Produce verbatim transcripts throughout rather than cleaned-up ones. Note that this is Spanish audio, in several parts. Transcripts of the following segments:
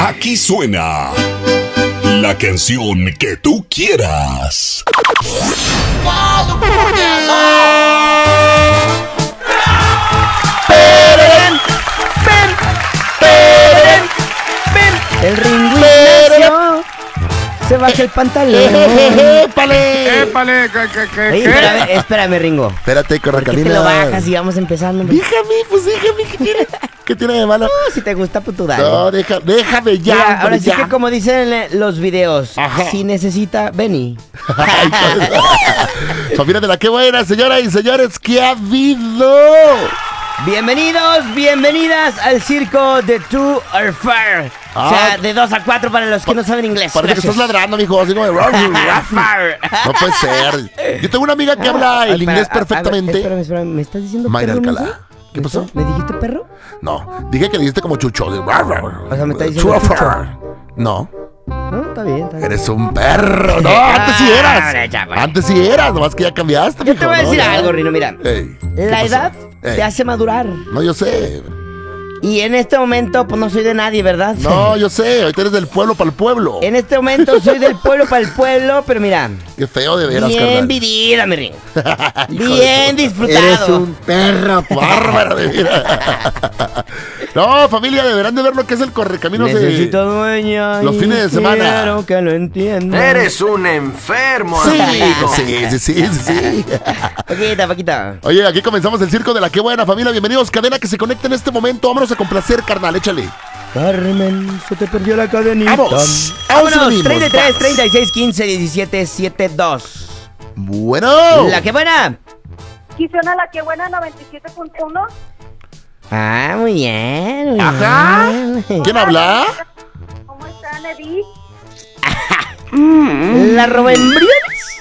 Aquí suena la canción que tú quieras. ¡Peren! ¡Pen! ¡Peren! ¡Pen! El Ringo Ignacio se baja el pantalón. ¡Épale! ¡Épale! ¿Qué, qué, qué, Oye, qué? espérame, espérame, Ringo. Espérate, ¿Por qué Correcamina. te lo bajas y vamos empezando? hombre? Déjame, pues déjame, ¿qué tiene? ¿Qué tiene de malo? No, si te gusta, pues tú dale. No, deja, déjame ya. Mira, hombre, ahora sí ya. que como dicen en los videos, Ajá. si necesita, vení. Ay, pues, familia de la que buena, señoras y señores, ¿qué ha habido? Bienvenidos, bienvenidas al circo de Two or Far. Ah. O sea, de dos a cuatro para los que no saben inglés. Parece que Gracias. estás ladrando, mijo, así como de... No puede ser. Yo tengo una amiga que habla el Espera, inglés a- a ver, perfectamente. Espérame, espérame, ¿me estás diciendo Mayra perro? Alcalá. menso? ¿Qué pasó? ¿Me dijiste perro? No, dije que le dijiste como chucho. De... O sea, me está diciendo Chucho. chucho. No, No, está bien, está bien. eres un perro. No, antes sí Ah, eras. ya, bueno. Antes sí eras, nomás que ya cambiaste, Yo mijo, te voy a ¿no? decir Ya. algo, Rino, mira. Ey, ¿qué La pasó? edad Ey. te hace madurar. No, yo sé. Y en este momento, pues no soy de nadie, ¿verdad? No, yo sé. Ahorita eres del pueblo para el pueblo. En este momento soy del pueblo para el pueblo, pero mira, Qué feo de veras, bien carnal. vivida, mi Ringo. Hijo de Bien tu- disfrutado. perro bárbaro de vida. No, familia, deberán de ver lo que es el correcaminos de... Necesito dueña los y fines de semana. quiero que lo entiendan. Eres un enfermo, Sí, amigo. sí, sí, sí, sí, sí. Paquita, Paquita. Oye, aquí comenzamos el circo de la que buena, familia. Bienvenidos, cadena que se conecta en este momento. Vámonos a complacer, carnal, échale. Carmen, se te perdió la cadenita. Vamos. Vámonos, venimos, treinta y tres, vamos. treinta y seis, quince, diecisiete, setenta y dos. Bueno. La que buena. ¿Aquí suena la que buena noventa y siete punto uno? Ah, muy bien. Muy Ajá. bien. ¿Quién habla? ¿Cómo están, Edith? La Robembriones.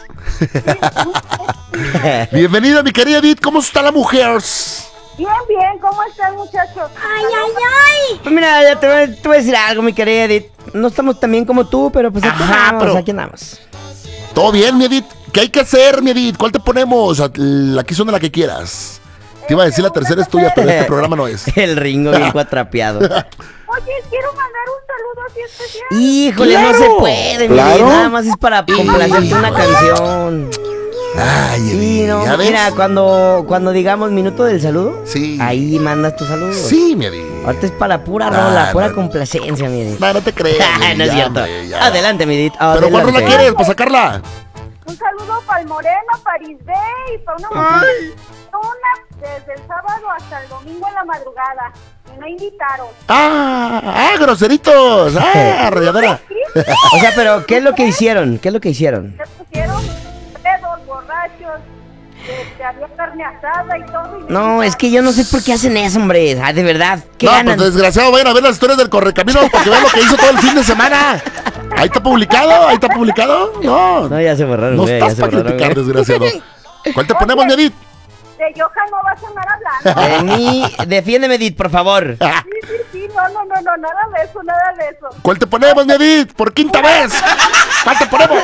Bienvenida, mi querida Edith. ¿Cómo está la mujer? Bien, bien, ¿cómo están, muchachos? ¡Ay, ay, ay! Pues mira, ya te voy, te voy a decir algo, mi querida Edith. No estamos tan bien como tú, pero pues aquí Ajá, andamos, pero- aquí andamos. ¿Todo bien, mi Edith? ¿Qué hay que hacer, mi Edith? ¿Cuál te ponemos? La- Aquí son de la que quieras. Te iba a decir la tercera es tuya, pero este programa no es. El Ringo bien cuatrapeado. Oye, quiero mandar un saludo así especial. Híjole, ¡Claro! no se puede, mi ¡Claro! Edith. Nada más es para complacerte una canción. Ay, Sí, Edith, no, ¿ya ves? mira, cuando, cuando digamos minuto del saludo, Sí. ahí mandas tu saludo. Sí, mi Edith. Ahorita es para pura Ah, rola, pura no. complacencia, mi Edith. No, no te creas. no Edith, es ya, cierto. hombre, ya. Adelante, mi Edith. ¿Pero cuál rola adelante. quieres para sacarla? Un saludo para el Moreno, para Isbey, y para una mujer. Una desde el sábado hasta el domingo en la madrugada. Y me invitaron. Ah, ah, groseritos. Ah, rayadora. ¿Sí? O sea, pero ¿qué es lo que hicieron? ¿Qué es lo que hicieron? Se pusieron pedos, borrachos. Este, había carne asada y todo. Y me No, invitaron. es que yo no sé por qué hacen eso, hombre. Ah, de verdad. ¿Qué No, ganan? pues desgraciado, vayan a ver las historias del Correcaminos para que vean lo que hizo todo el fin de semana. Ahí está publicado, ahí está publicado. No, No, ya se borraron, no güey. estás ya se para borraron, criticar, güey. desgraciado. ¿Cuál te ponemos, mi Edith? De Johan no vas a andar hablando. De mí, defiéndeme, Edith, por favor. Ah, Sí, sí, sí, no, no, no, no, nada de eso, nada de eso. ¿cuál te ponemos, mi Edith? Por quinta vez. ¿Cuál te ponemos?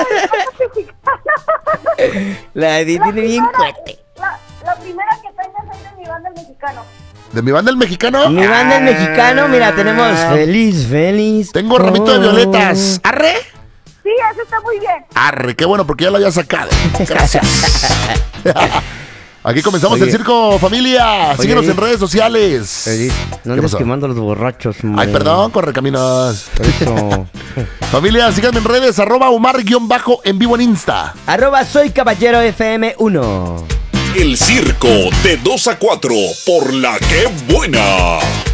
La Edith tiene bien cuete. La, la primera que tengas ahí de mi banda el mexicano. ¿De mi banda el mexicano? Mi banda el mexicano, mira, tenemos Feliz, Feliz. Tengo ramito de violetas. ¿Arre? Sí, eso está muy bien. Arre, qué bueno, porque ya lo había sacado. Gracias. Aquí comenzamos Oye. el circo, familia. Oye, Síguenos en Edith. redes sociales. Edith, no ¿Qué andes pasó? quemando a los borrachos, hombre. Ay, perdón, Correcaminos. Por eso. Familia, síganme en redes, arroba Omar-bajo en vivo en Insta. Arroba soy caballero F M uno. El circo de dos a cuatro por la que buena.